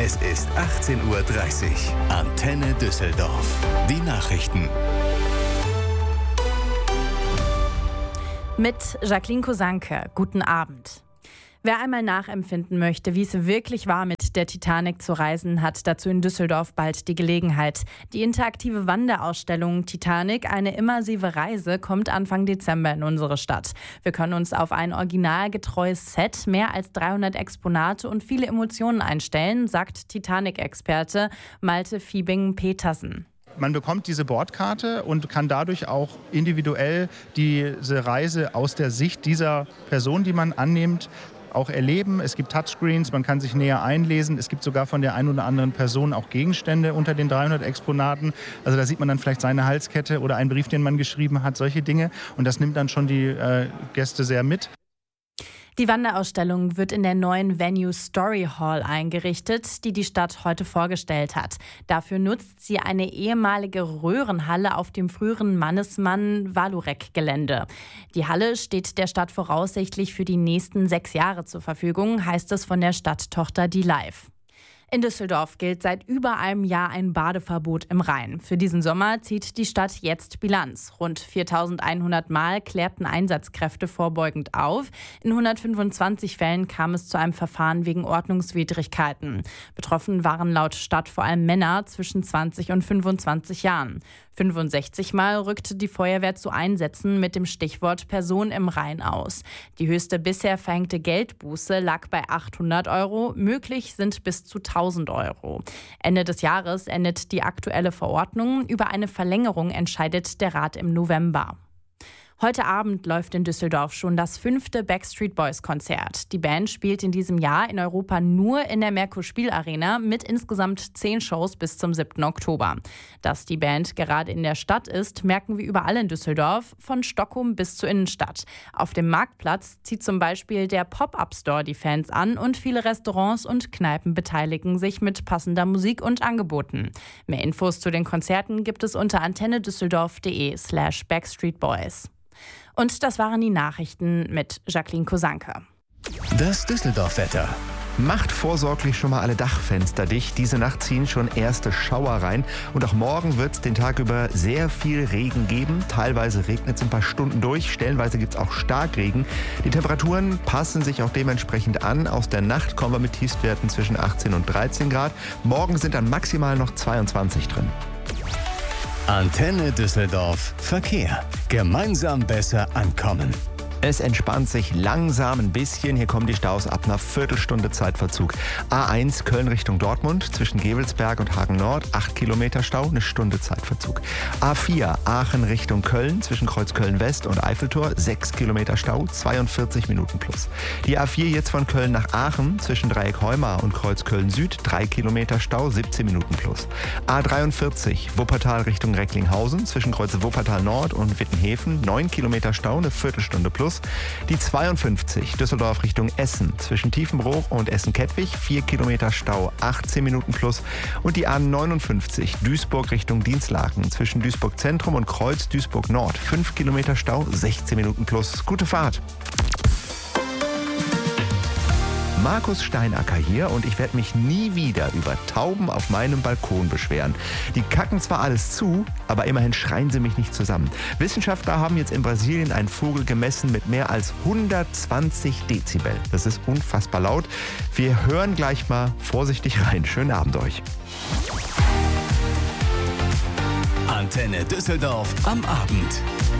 Es ist 18:30 Uhr. Antenne Düsseldorf. Die Nachrichten. Mit Jacqueline Kosanke. Guten Abend. Wer einmal nachempfinden möchte, wie es wirklich war, mit der Titanic zu reisen, hat dazu in Düsseldorf bald die Gelegenheit. Die interaktive Wanderausstellung Titanic, eine immersive Reise, kommt Anfang Dezember in unsere Stadt. Wir können uns auf ein originalgetreues Set, mehr als 300 Exponate und viele Emotionen einstellen, sagt Titanic-Experte Malte Fiebing-Petersen. Man bekommt diese Bordkarte und kann dadurch auch individuell diese Reise aus der Sicht dieser Person, die man annimmt, auch erleben. Es gibt Touchscreens, man kann sich näher einlesen. Es gibt sogar von der einen oder anderen Person auch Gegenstände unter den 300 Exponaten. Also da sieht man dann vielleicht seine Halskette oder einen Brief, den man geschrieben hat, solche Dinge. Und das nimmt dann schon die Gäste sehr mit. Die Wanderausstellung wird in der neuen Venue Story Hall eingerichtet, die die Stadt heute vorgestellt hat. Dafür nutzt sie eine ehemalige Röhrenhalle auf dem früheren Mannesmann-Valurek-Gelände. Die Halle steht der Stadt voraussichtlich für die nächsten 6 Jahre zur Verfügung, heißt es von der Stadttochter Die Live. In Düsseldorf gilt seit über einem Jahr ein Badeverbot im Rhein. Für diesen Sommer zieht die Stadt jetzt Bilanz. Rund 4.100 Mal klärten Einsatzkräfte vorbeugend auf. In 125 Fällen kam es zu einem Verfahren wegen Ordnungswidrigkeiten. Betroffen waren laut Stadt vor allem Männer zwischen 20 und 25 Jahren. 65 Mal rückte die Feuerwehr zu Einsätzen mit dem Stichwort Person im Rhein aus. Die höchste bisher verhängte Geldbuße lag bei 800 €. Möglich sind bis zu 1.000 €. Ende des Jahres endet die aktuelle Verordnung. Über eine Verlängerung entscheidet der Rat im November. Heute Abend läuft in Düsseldorf schon das 5. Backstreet Boys Konzert. Die Band spielt in diesem Jahr in Europa nur in der Merkur-Spielarena mit insgesamt 10 Shows bis zum 7. Oktober. Dass die Band gerade in der Stadt ist, merken wir überall in Düsseldorf, von Stockholm bis zur Innenstadt. Auf dem Marktplatz zieht zum Beispiel der Pop-Up-Store die Fans an und viele Restaurants und Kneipen beteiligen sich mit passender Musik und Angeboten. Mehr Infos zu den Konzerten gibt es unter antennedüsseldorf.de/backstreetboys. Und das waren die Nachrichten mit Jacqueline Kosanke. Das Düsseldorf-Wetter. Macht vorsorglich schon mal alle Dachfenster dicht. Diese Nacht ziehen schon erste Schauer rein. Und auch morgen wird es den Tag über sehr viel Regen geben. Teilweise regnet es ein paar Stunden durch. Stellenweise gibt es auch Starkregen. Die Temperaturen passen sich auch dementsprechend an. Aus der Nacht kommen wir mit Tiefstwerten zwischen 18 und 13 Grad. Morgen sind dann maximal noch 22 drin. Antenne Düsseldorf. Verkehr. Gemeinsam besser ankommen. Es entspannt sich langsam ein bisschen. Hier kommen die Staus ab einer Viertelstunde Zeitverzug. A1 Köln Richtung Dortmund zwischen Gevelsberg und Hagen Nord, 8 Kilometer Stau, eine Stunde Zeitverzug. A4 Aachen Richtung Köln zwischen Kreuzköln West und Eiffeltor, 6 Kilometer Stau, 42 Minuten plus. Die A4 jetzt von Köln nach Aachen zwischen Dreieck Heumar und Kreuzköln Süd, 3 Kilometer Stau, 17 Minuten plus. A43 Wuppertal Richtung Recklinghausen zwischen Kreuz Wuppertal Nord und Wittenhäfen, 9 Kilometer Stau, eine Viertelstunde plus. Die 52 Düsseldorf Richtung Essen zwischen Tiefenbruch und Essen-Kettwig, 4 Kilometer Stau, 18 Minuten plus. Und die A59 Duisburg Richtung Dienstlaken zwischen Duisburg Zentrum und Kreuz Duisburg Nord, 5 Kilometer Stau, 16 Minuten plus. Gute Fahrt! Markus Steinacker hier und ich werde mich nie wieder über Tauben auf meinem Balkon beschweren. Die kacken zwar alles zu, aber immerhin schreien sie mich nicht zusammen. Wissenschaftler haben jetzt in Brasilien einen Vogel gemessen mit mehr als 120 Dezibel. Das ist unfassbar laut. Wir hören gleich mal vorsichtig rein. Schönen Abend euch. Antenne Düsseldorf am Abend.